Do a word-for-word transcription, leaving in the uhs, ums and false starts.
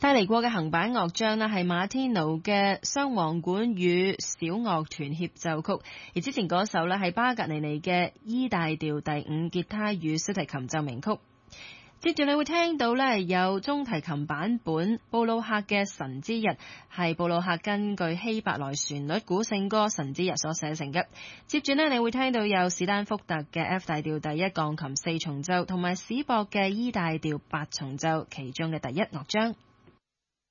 帶嚟過嘅行板樂章呢係馬天奴嘅雙簧管與小樂團協奏曲，而之前嗰首呢係巴格尼尼嘅 E 大調第五吉他與小提琴奏鳴曲。接住你會聽到呢有中提琴版本布魯克嘅神之日，係布魯克根據希伯來旋律古聖歌神之日所寫成嘅。接住呢你會聽到有史丹福特嘅 F 大調第一鋼琴四重奏同埋史博嘅 E 大調八重奏其中嘅第一樂章。